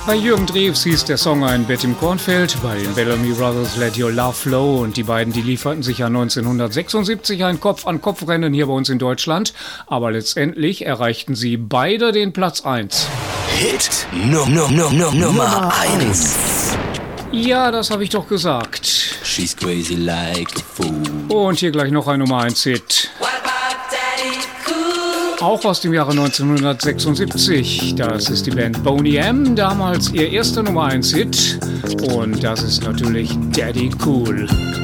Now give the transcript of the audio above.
Bei Jürgen Drews hieß der Song Ein Bett im Kornfeld, bei den Bellamy Brothers Let Your Love Flow und die beiden, die lieferten sich ja 1976 ein Kopf-an-Kopf-Rennen hier bei uns in Deutschland, aber letztendlich erreichten sie beide den Platz 1. Hit Nummer 1. Ja, das habe ich doch gesagt. She's crazy like a fool. Und hier gleich noch ein Nummer 1 Hit. Auch aus dem Jahre 1976. Das ist die Band Boney M. Damals ihr erster Nummer 1 Hit. Und das ist natürlich Daddy Cool.